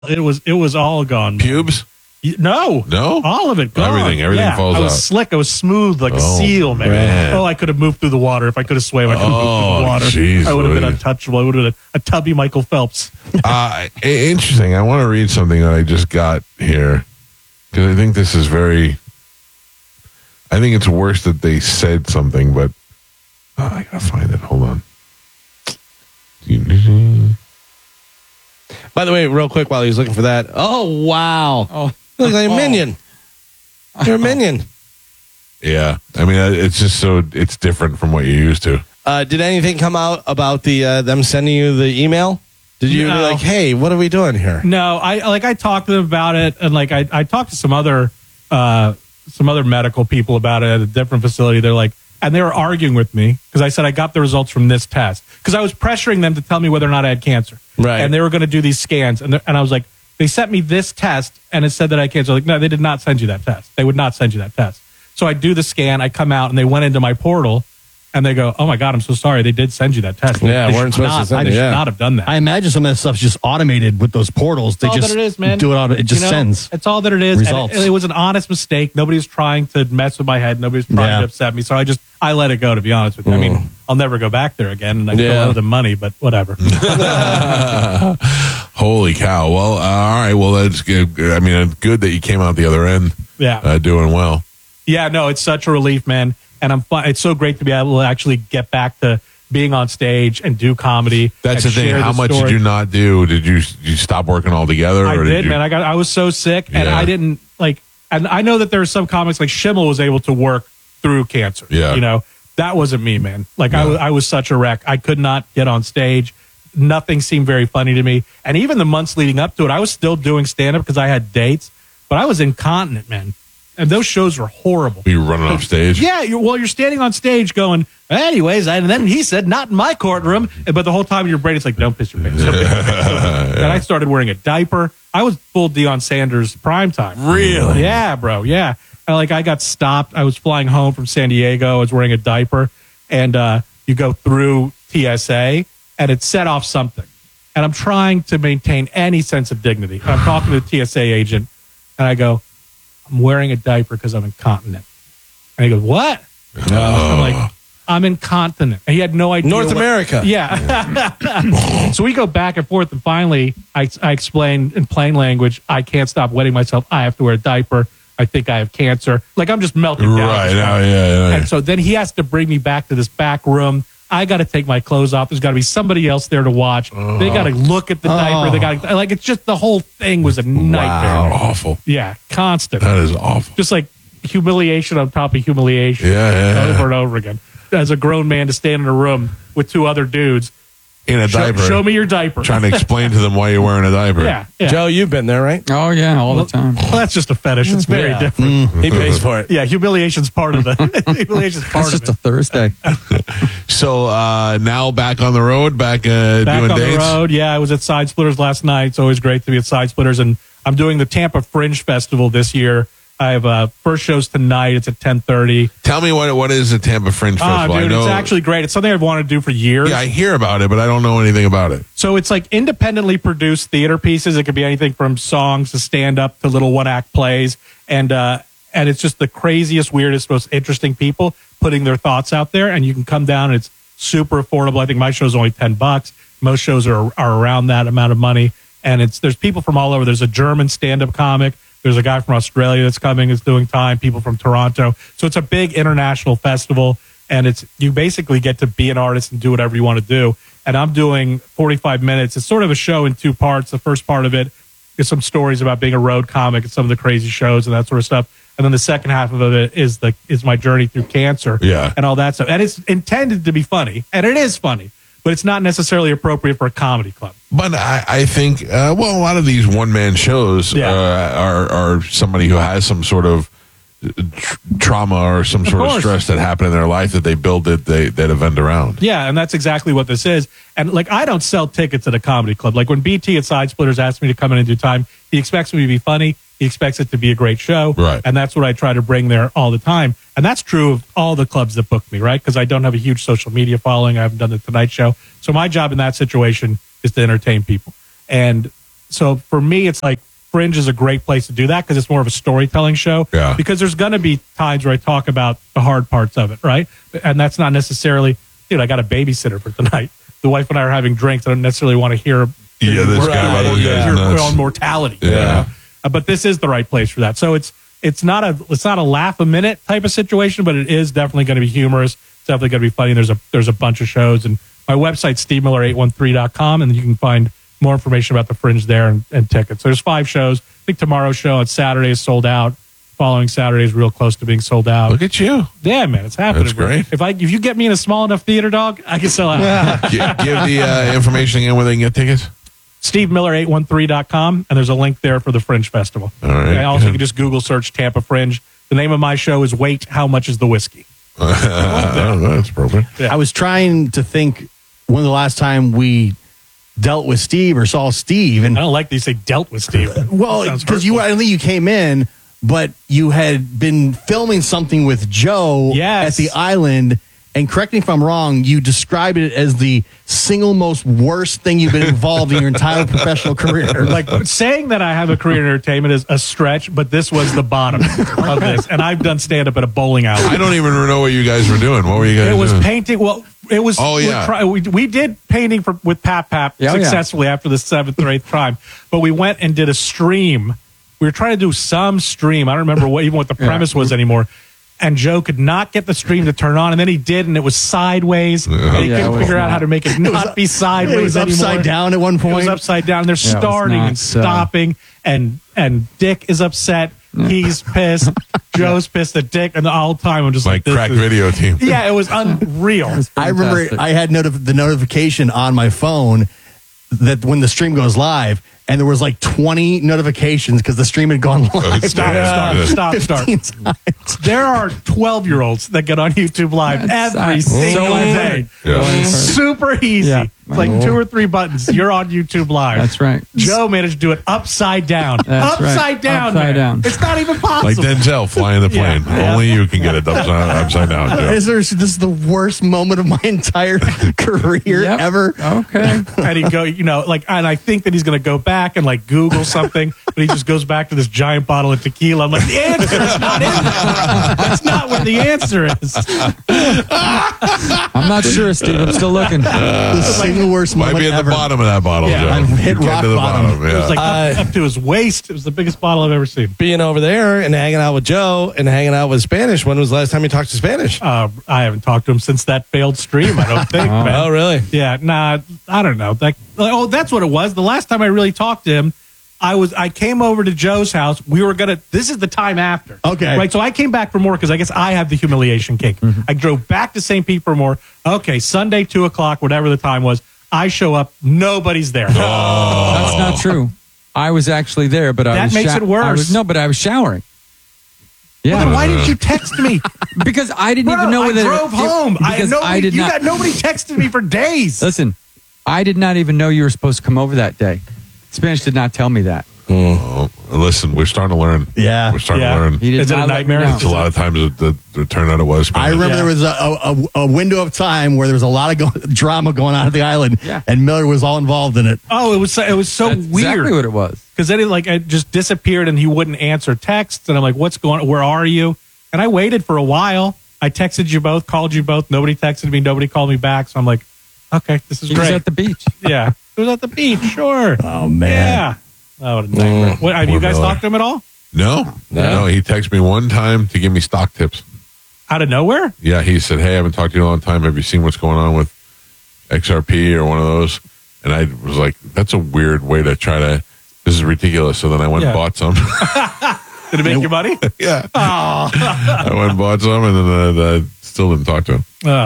It was all gone. Man. Pubes? No, all of it gone. Everything falls out. I was slick. I was smooth like a seal, man. Oh, I could have moved through the water if I could have swam. I could have moved through the water. Geez, I would have been untouchable. I would have been a tubby Michael Phelps. Interesting. I want to read something that I just got here because I think this is very. I think it's worse that they said something, but I gotta find it. Hold on. By the way, real quick, while he's looking for that. Oh wow! Oh. You look like a minion. You're a minion. Yeah, I mean, it's just it's different from what you're used to. Did anything come out about them sending you the email? Did you be like, hey, what are we doing here? No, I talked to them about it, and like I talked to some other medical people about it at a different facility. They're like, and they were arguing with me because I said I got the results from this test because I was pressuring them to tell me whether or not I had cancer. Right, and they were going to do these scans, and I was like. They sent me this test, and it said that I had cancer. Like, no, they did not send you that test. They would not send you that test. So I do the scan. I come out, and they went into my portal, and they go, oh, my God, I'm so sorry. They did send you that test. Yeah, weren't supposed to send it. I should not have done that. I imagine some of that stuff's just automated with those portals. They just that it is, man. do it. It just sends. It's all that it is. Results. And it was an honest mistake. Nobody's trying to mess with my head. Nobody's trying to upset me. So I let it go, to be honest with you. I mean, I'll never go back there again, and I still owe them money, but whatever. Holy cow. Well, all right. Well, that's good. I mean, it's good that you came out the other end doing well. Yeah, no, it's such a relief, man. And it's so great to be able to actually get back to being on stage and do comedy. That's the thing. How much did you not do? Did you stop working altogether? I did, man. I was so sick, and I didn't like. And I know that there are some comics like Schimmel was able to work through cancer. Yeah, you know, that wasn't me, man. Like I was such a wreck. I could not get on stage. Nothing seemed very funny to me. And even the months leading up to it, I was still doing stand-up because I had dates, but I was incontinent, man. And those shows were horrible. Were you running off stage? Yeah, you're standing on stage going, anyways, and then he said, not in my courtroom. But the whole time in your brain, it's like, don't piss your pants. Don't piss your pants. And I started wearing a diaper. I was full Deion Sanders primetime. Really? Yeah, bro, yeah. And I got stopped. I was flying home from San Diego. I was wearing a diaper. And you go through TSA. And it set off something. And I'm trying to maintain any sense of dignity. And I'm talking to the TSA agent, and I go, I'm wearing a diaper because I'm incontinent. And he goes, what? I'm like, I'm incontinent. And he had no idea. North America. Yeah. So we go back and forth, and finally, I explain in plain language, I can't stop wetting myself. I have to wear a diaper. I think I have cancer. Like, I'm just melting down. Right. Yeah. And so then he has to bring me back to this back room. I got to take my clothes off. There's got to be somebody else there to watch. They got to look at the diaper. They got to, it's just the whole thing was a nightmare. Wow, awful. Yeah, constant. That is awful. Just like humiliation on top of humiliation. Yeah. Over and over again. As a grown man to stand in a room with two other dudes. In a diaper. Show me your diaper. Trying to explain to them why you're wearing a diaper. Yeah. Joe, you've been there, right? Oh, yeah, all the time. Well, that's just a fetish. It's very different. He pays for it. Yeah, humiliation's part of the humiliation's part It's of just a Thursday. So now back on the road, back doing on dates? the road. Yeah, I was at Side Splitters last night. It's always great to be at Side Splitters, and I'm doing the Tampa Fringe Festival this year. I have first shows tonight. It's at 10:30. Tell me what is the Tampa Fringe Festival? Dude, it's actually great. It's something I've wanted to do for years. Yeah, I hear about it, but I don't know anything about it. So it's like independently produced theater pieces. It could be anything from songs to stand-up to little one-act plays. And it's just the craziest, weirdest, most interesting people putting their thoughts out there. And you can come down, and it's super affordable. I think my show's only $10. Most shows are around that amount of money. And there's people from all over. There's a German stand-up comic. There's a guy from Australia that's coming, is doing time, people from Toronto. So it's a big international festival, and you basically get to be an artist and do whatever you want to do. And I'm doing 45 minutes. It's sort of a show in two parts. The first part of it is some stories about being a road comic and some of the crazy shows and that sort of stuff. And then the second half of it is my journey through cancer and all that stuff. And it's intended to be funny, and it is funny, but it's not necessarily appropriate for a comedy club. But I think, a lot of these one-man shows are somebody who has some sort of trauma or some sort of stress that happened in their life that they build that event around. Yeah, and that's exactly what this is. And, I don't sell tickets at a comedy club. Like, when BT at Side Splitters asked me to come in and do time, he expects me to be funny. He expects it to be a great show. Right. And that's what I try to bring there all the time. And that's true of all the clubs that book me, right? Because I don't have a huge social media following. I haven't done the Tonight Show. So my job in that situation is to entertain people. And So for me, it's like Fringe is a great place to do that because it's more of a storytelling show. Yeah. Because there's going to be times where I talk about the hard parts of it, right? And that's not necessarily, dude, I got a babysitter for tonight. The wife and I are having drinks. I don't necessarily want to hear Yeah, this guy about your own mortality. Yeah. You know? But this is the right place for that. So it's not a laugh a minute type of situation, but it is definitely going to be humorous. It's definitely going to be funny. There's a bunch of shows, and my website's SteveMiller813.com, and you can find more information about the Fringe there and tickets. So there's 5 shows. I think tomorrow's show on Saturday is sold out. Following Saturday is real close to being sold out. Look at you. Yeah, man, it's happening. That's great. If you get me in a small enough theater, dog, I can sell out. Give the information again where they can get tickets. SteveMiller813.com, and there's a link there for the Fringe Festival. All right. And also, you can just Google search Tampa Fringe. The name of my show is Wait, How Much is the Whiskey? That's appropriate. Yeah. I was trying to think when the last time we dealt with Steve or saw Steve, and I don't like that you say dealt with Steve. well, Sounds because hurtful. I don't think you came in, but you had been filming something with Joe Yes. at the island. And correct me if I'm wrong, you described it as the single most worst thing you've been involved in your entire professional career. Like saying that I have a career in entertainment is a stretch, but this was the bottom of this. And I've done stand up at a bowling alley. I don't even know what you guys were doing. What were you guys It was doing? painting. Well, it was. Oh, yeah. We did painting with Pap Yeah, successfully after the 7th or 8th time, but we went and did a stream. We were trying to do some stream. I don't remember what the premise was anymore. And Joe could not get the stream to turn on, and then he did, and it was sideways. And he Yeah, it couldn't was figure out not. how to make it not be sideways It was upside anymore. down at one It was point. upside down. They're Yeah, it was starting not, and stopping, and Dick is upset. He's pissed. Joe's pissed at Dick, and the whole time I'm just My like, this crack is- video team. Yeah, it was unreal. I remember Fantastic. I had the notification on my phone that when the stream goes live, and there was like 20 notifications because the stream had gone live. Stop. 15 times. There are 12-year-olds that get on YouTube Live That's every single so day. Yeah. Super easy. Yeah. It's like 2 or 3 buttons. You're on YouTube Live. That's right. Joe managed to do it upside down. That's right. Upside down. Upside man. down. It's not even possible. Like Denzel flying the plane. Yeah. Only you can get it upside down, Joe. This is the worst moment of my entire career Yep. ever. Okay. And he go, and I think that he's going to go back and like Google something, but he just goes back to this giant bottle of tequila. I'm like, the answer is not in there. That's not where the answer is. I'm not sure, Steve. I'm still looking. The single worst Might moment be at the ever. bottom of that bottle, Yeah, Joe. I've hit You get rock to the bottom. It was yeah. like up to his waist. It was the biggest bottle I've ever seen. Being over there and hanging out with Joe and hanging out with Spanish. When was the last time you talked to Spanish? I haven't talked to him since that failed stream. I don't think. man. Oh, really? Yeah, nah, I don't know. That's what it was. The last time I really talked to him, I came over to Joe's house. This is the time after. Okay. Right. So I came back for more because I guess I have the humiliation cake. I drove back to St. Pete for more. Okay. Sunday, 2:00, whatever the time was. I show up. Nobody's there. That's not true. I was actually there, but I That was makes it worse. but I was showering. Well, Yeah, then why didn't you text me? because I didn't Bro, even know I whether drove home. Because I did not. Nobody texted me for days. Listen, I did not even know you were supposed to come over that day. Spanish did not tell me that. Oh, listen, we're starting to learn. Yeah. We're starting Yeah. to learn. He did Is it a not let me nightmare? know. It's a lot of times it turned out it was. I remember Yeah. there was a window of time where there was a lot of drama going on at the island, Yeah. and Miller was all involved in it. Oh, it was so That's weird. exactly what it was. Because then it just disappeared and he wouldn't answer texts. And I'm like, what's going on? Where are you? And I waited for a while. I texted you both, called you both. Nobody texted me. Nobody called me back. So I'm like, okay, this is He was great. at the beach. Yeah. It was at the beach. Sure. Oh, man. Yeah. Oh, what a nightmare. What, have you Poor guys Miller. talked to him at all? No. He texted me one time to give me stock tips. Out of nowhere? Yeah, he said, "Hey, I haven't talked to you in a long time. Have you seen what's going on with XRP or one of those?" And I was like, "That's a weird way to try to. This is ridiculous." So then I went and Yeah. bought some. Did it make you money? Yeah. I went and bought some, and then I still didn't talk to him.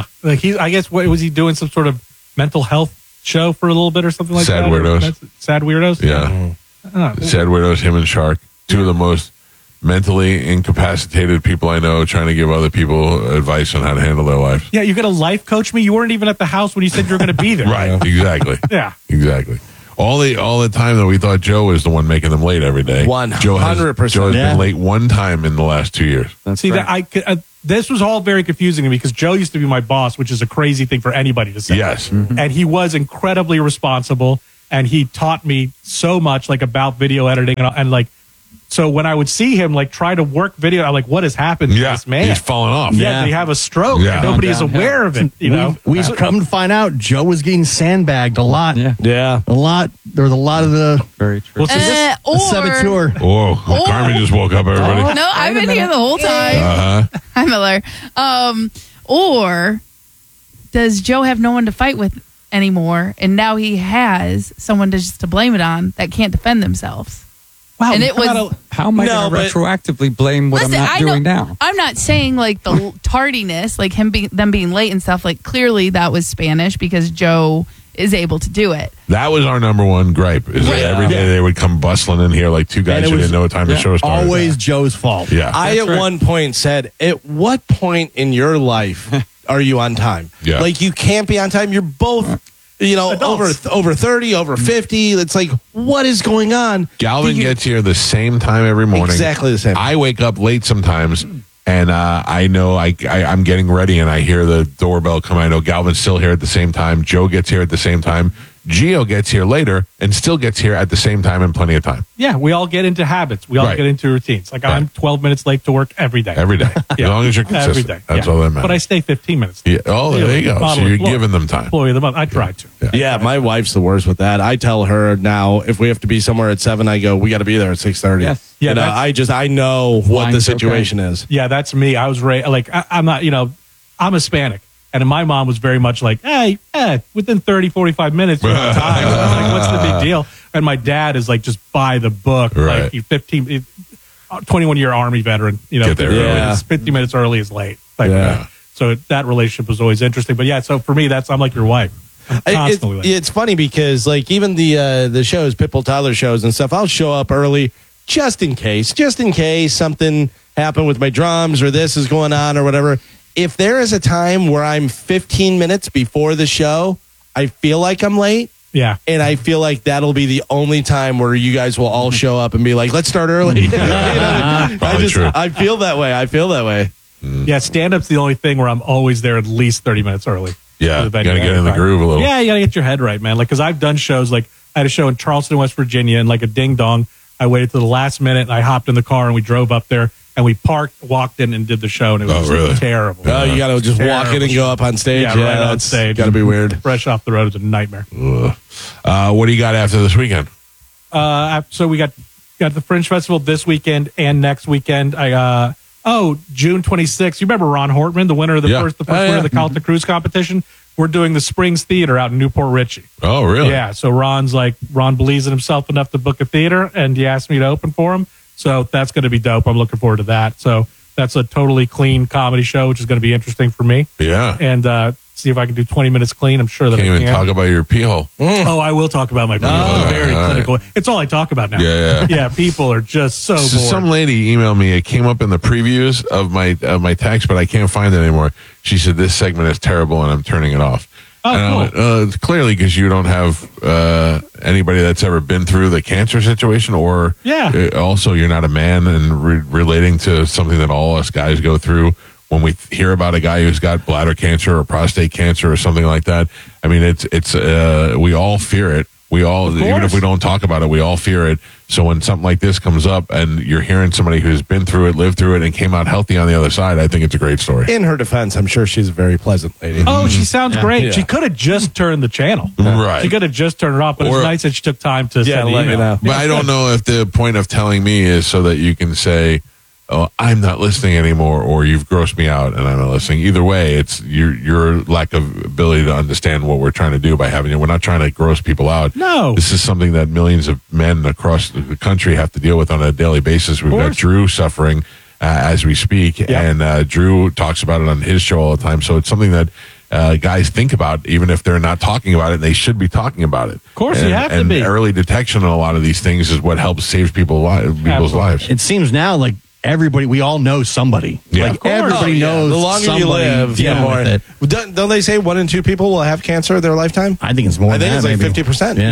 I guess, what was he doing? Some sort of mental health show for a little bit or something like Sad that? Weirdos. Sad Weirdos? Yeah. Oh, Sad Widows, him and Shark, two of the most mentally incapacitated people I know, trying to give other people advice on how to handle their life. yeah, you got to life coach me? You weren't even at the house when you said you were going to be there. Right. Exactly. Yeah. Exactly. All the time that we thought Joe was the one making them late every day. 100%. Joe has Yeah. been late one time in the last 2 years. That's See, right. this was all very confusing to me because Joe used to be my boss, which is a crazy thing for anybody to say. Yes. And he was incredibly responsible and he taught me so much like about video editing and like. So when I would see him like try to work video, I'm like, what has happened to this man? He's falling off. Yeah, did he have a stroke? Yeah. Nobody is aware of it. You know, We've come to find out Joe was getting sandbagged a lot. Yeah. A lot. There was a lot of the Very true. saboteur. Oh, Carmen just woke up, everybody. No, I've been here the whole time. Hi, Miller. Or does Joe have no one to fight with anymore, and now he has someone to blame it on that can't defend themselves? wow. And it was. How am I No, going to retroactively blame what Listen, I'm not doing now? I'm not saying like the tardiness, like them being late and stuff. Like clearly that was Spanish because Joe is able to do it. That was our number one gripe. Is that every day they would come bustling in here like two guys And it who was didn't know what time the show started. Always Joe's fault. Yeah. I at one point said, at what point in your life are you on time? Yeah. Like you can't be on time. You're both, Adults. over 30, over 50. It's like, what is going on? Galvin gets here the same time every morning. Exactly the same. I wake up late sometimes, and I know I'm getting ready, and I hear the doorbell come. I know Galvin's still here at the same time. Joe gets here at the same time. Gio gets here later and still gets here at the same time and plenty of time. Yeah, we all get into habits. We all Right. get into routines. Like I'm 12 minutes late to work every day. Every day. As long as you're consistent. Every day. That's Yeah. all that matters. But I stay 15 minutes. Yeah. Oh, there you go. So Bottle you're of giving them time. Employee of the month. I try to. Yeah, my wife's the worst with that. I tell her now if we have to be somewhere at 7, I go, we got to be there at 6:30. Yes. Yeah, You know, I know what the Flying's situation is. Yeah, that's me. I was like, I'm not, I'm Hispanic. And my mom was very much like, hey, within 30, 45 minutes, you're on time. I was like, what's the big deal? And my dad is like, just by the book. Right. Like, 21-year Army veteran. Get there early. 50 minutes early is late. Like, Yeah. So that relationship was always interesting. But yeah, so for me, I'm like your wife. I'm constantly late. It's funny because like even the shows, Pitbull Tyler shows and stuff, I'll show up early just in case something happened with my drums or this is going on or whatever. If there is a time where I'm 15 minutes before the show, I feel like I'm late. Yeah. And I feel like that'll be the only time where you guys will all show up and be like, let's start early. Probably true. I feel that way. Yeah, stand-up's the only thing where I'm always there at least 30 minutes early. Yeah. To the venue. Got to get in the groove a little. Yeah, you got to get your head right, man. Like, because I've done shows, like, I had a show in Charleston, West Virginia, and like a ding-dong, I waited to the last minute, and I hopped in the car, and we drove up there, and we parked, walked in, and did the show, and it was really? terrible. Oh, you got to just walk in and go up on stage. Yeah, right on stage. Got to be weird. Fresh off the road, it's a nightmare. What do you got after this weekend? So we got the Fringe Festival this weekend and next weekend. June 26th. You remember Ron Hortman, the winner of the first winner of the Calta Cruise competition? We're doing the Springs Theater out in Newport Richie. Oh, really? Yeah, so Ron believes in himself enough to book a theater, and he asked me to open for him. So that's going to be dope. I'm looking forward to that. So that's a totally clean comedy show, which is going to be interesting for me. Yeah. And see if I can do 20 minutes clean. I'm sure that Can't I even can. talk about your pee hole. Oh, I will talk about my people. Very all right. clinical. It's all I talk about now. Yeah. Yeah, people are just so bored. Some lady emailed me. It came up in the previews of my text, but I can't find it anymore. She said this segment is terrible, and I'm turning it off. Oh, and I cool. went, it's clearly because you don't have anybody that's ever been through the cancer situation, or also you're not a man and relating to something that all us guys go through. When we hear about a guy who's got bladder cancer or prostate cancer or something like that, I mean, it's we all fear it. We all, even if we don't talk about it, we all fear it. So when something like this comes up and you're hearing somebody who's been through it, lived through it, and came out healthy on the other side, I think it's a great story. In her defense, I'm sure she's a very pleasant lady. Oh, she sounds great. Yeah. She could have just turned the channel. Right. She could have just turned it off, but it's Or- nice that she took time to send the let me email. know. But I don't know if the point of telling me is so that you can say, "Oh, I'm not listening anymore," or "You've grossed me out and I'm not listening." Either way, it's your lack of ability to understand what we're trying to do by having it. We're not trying to gross people out. No. This is something that millions of men across the country have to deal with on a daily basis. We've got course. Drew suffering as we speak, and Drew talks about it on his show all the time. So it's something that guys think about, even if they're not talking about it. They should be talking about it. Of course, you have to be. Early detection on a lot of these things is what helps save people's lives. It seems now like everybody, we all know somebody. Yeah. Like Of course. everybody knows. The longer you somebody live, the dealing more. with it. Don't they say 1 in 2 people will have cancer in their lifetime? I think it's more. I think than it's that, like maybe. 50%. Yeah. Yeah.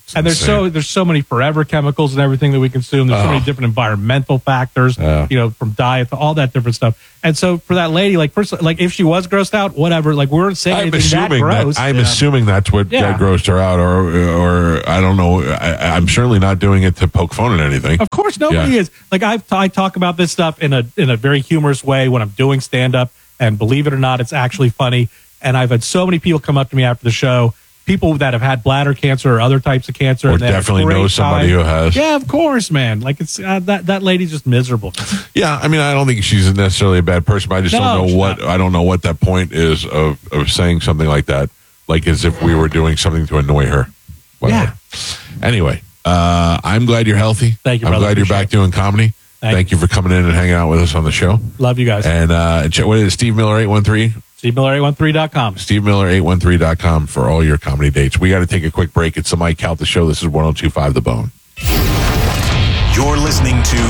And there's so many forever chemicals and everything that we consume. There's so many different environmental factors, from diet to all that different stuff. And so for that lady, like first, like if she was grossed out, whatever, like we weren't saying anything that gross. I'm assuming that's what that grossed her out, or I don't know. I'm certainly not doing it to poke fun at anything. Of course, nobody is. Like I talk about this stuff in a very humorous way when I'm doing stand up, and believe it or not, it's actually funny. And I've had so many people come up to me after the show. People that have had bladder cancer or other types of cancer, or definitely know somebody who has. Yeah, of course, man. Like it's that lady's just miserable. Yeah, I mean, I don't think she's necessarily a bad person, but I just don't know what that point is of saying something like that, like as if we were doing something to annoy her. Whatever. Yeah. Anyway, I'm glad you're healthy. Thank you. I'm glad you're back doing comedy. Thank you for coming in and hanging out with us on the show. Love you guys. And what is it, Steve Miller 813? SteveMiller813.com. SteveMiller813.com for all your comedy dates. We got to take a quick break. It's the Mike Calta Show. This is 102.5 The Bone. You're listening to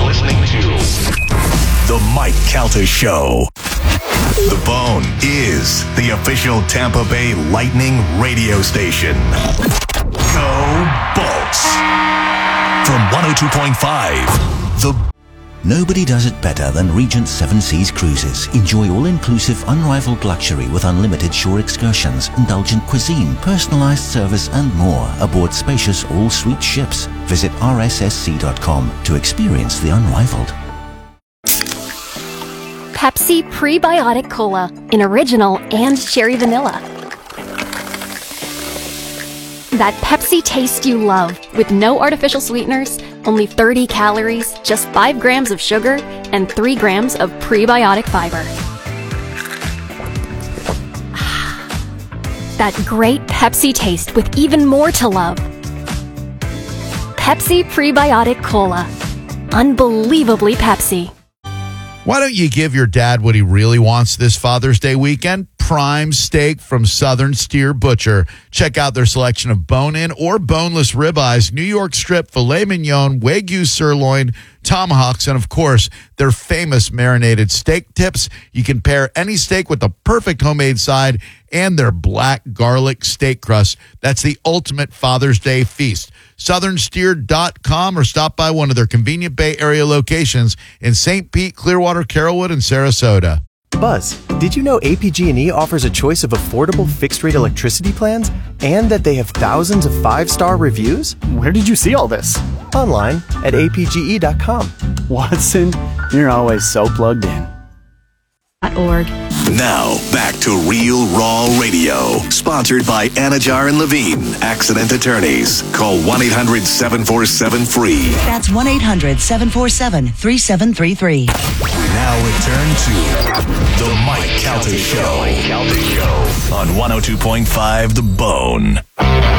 The Mike Calta Show. The Bone is the official Tampa Bay Lightning radio station. Go Bolts. From 102.5 The Nobody does it better than Regent Seven Seas Cruises. Enjoy all-inclusive, unrivaled luxury with unlimited shore excursions, indulgent cuisine, personalized service, and more aboard spacious all-suite ships. Visit rssc.com to experience the unrivaled. Pepsi Prebiotic Cola in original and cherry vanilla. That Pepsi taste you love, with no artificial sweeteners, only 30 calories, just 5 grams of sugar, and 3 grams of prebiotic fiber. That great Pepsi taste with even more to love. Pepsi Prebiotic Cola. Unbelievably Pepsi. Why don't you give your dad what he really wants this Father's Day weekend? Prime steak from Southern Steer Butcher. Check out their selection of bone-in or boneless ribeyes, New York strip, filet mignon, Wagyu sirloin, tomahawks, and of course, their famous marinated steak tips. You can pair any steak with the perfect homemade side and their black garlic steak crust. That's the ultimate Father's Day feast. SouthernSteer.com or stop by one of their convenient Bay Area locations in St. Pete, Clearwater, Carrollwood, and Sarasota. Buzz, did you know APG&E offers a choice of affordable fixed-rate electricity plans and that they have thousands of 5-star reviews? Where did you see all this? Online at apge.com. Watson, you're always so plugged in. .org. Now, back to Real Raw Radio. Sponsored by Anajar and Levine, accident attorneys. Call 1-800-747-FREE. That's 1-800-747-3733. We now return to The Mike Calta Show. On 102.5 The Bone.